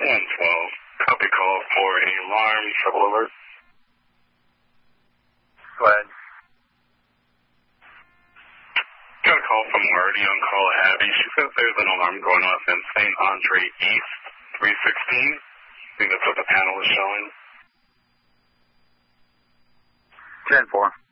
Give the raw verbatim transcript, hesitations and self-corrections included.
one twelve. Copy call for an alarm, trouble alert. Go ahead. Got a call from Marty on call at Abby. She says there's an alarm going off in Saint Andre East, three sixteen. I think that's what the panel is showing. ten four.